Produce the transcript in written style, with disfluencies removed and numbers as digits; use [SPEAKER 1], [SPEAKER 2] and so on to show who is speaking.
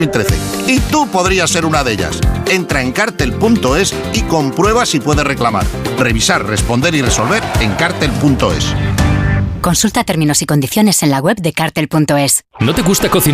[SPEAKER 1] 2013. Y tú podrías ser una de ellas. Entra en cartel.es y comprueba si puedes reclamar. Revisar, responder y resolver en cartel.es.
[SPEAKER 2] Consulta términos y condiciones en la web de cartel.es.
[SPEAKER 3] ¿No te gusta cocinar